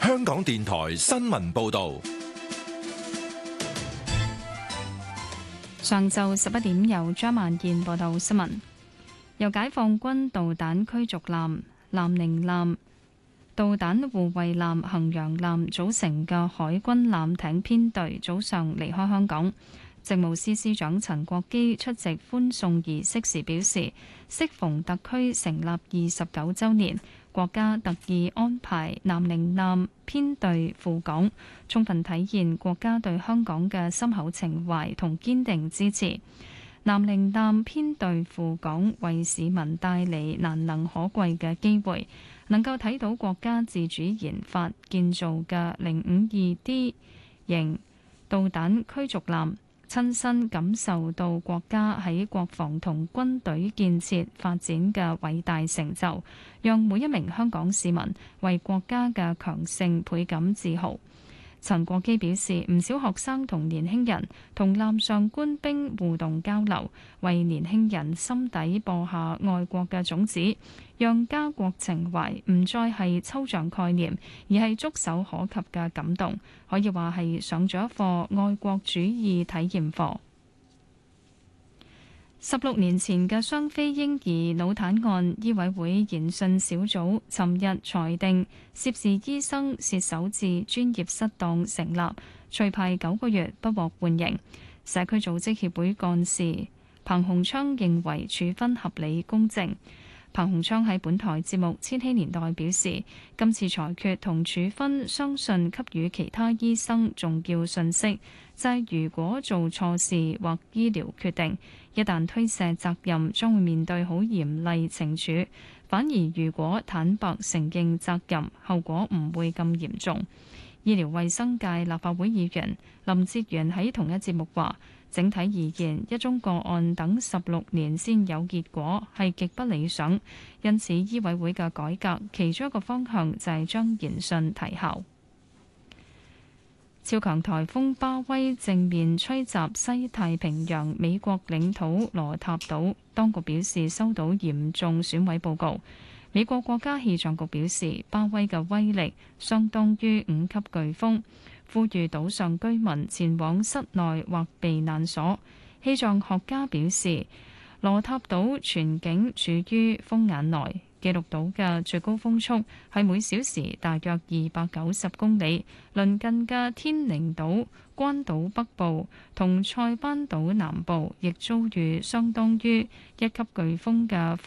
香港電台新聞報道。 上晝11點，由張萬燕報道新聞。由解放軍導彈驅逐艦南寧艦、導彈護衛艦衡陽艦組成嘅海軍艦艇編隊早上離開香港。政務司司長陳國基出席歡送儀式時表示，適逢特區成立29週年，國家特意安排南寧艦編隊赴港，充分體現國家對香港嘅深厚情懷同堅定支持。南寧艦編隊赴港，為市民帶嚟難能可貴嘅機會，能夠睇到國家自主研發建造嘅052D 型導彈驅逐艦，親身感受到國家喺國防同軍隊建設發展嘅偉大成就，讓每一名香港市民為國家嘅強盛倍感自豪。陳國基表示，唔少學生同年輕人同艦上官兵互動交流，為年輕人心底播下愛國嘅種子，讓家國情懷唔再係抽象概念，而係觸手可及嘅感動，可以話係上咗一課愛國主義體驗課。16年前嘅雙非嬰兒腦癱案，醫委會研訊小組尋日裁定涉事醫生涉手至專業失當成立，除牌9個月，不獲緩刑。社區組織協會幹事彭鴻昌認為處分合理公正。彭鴻昌喺本台節目《千禧年代》表示，今次裁決同處分相信給予其他醫生重要訊息，就係如果做錯事或醫療決定，一旦推卸責任，將會面對好嚴厲懲處；反而如果坦白承認責任，後果唔會咁嚴重。醫療衛生界立法會議員林哲玄喺同一節目話，整體而言，一宗個案等16年先有結果係極不理想，因此醫委會嘅改革其中一個方向就係將研訊提效。超強颱風巴威正面吹襲西太平洋美國領土羅塔島，當局表示收到嚴重損毀報告。美國國家氣象局表示，巴威嘅威力相當於5級颶風，呼籲島上居民前往室內或避難所。氣象學家表示，羅塔島全境處於風眼內，記錄到嘅最高風速係每小時大約290公里。鄰近嘅天寧島、關島北部同塞班島南部亦遭遇相當於1級颶風嘅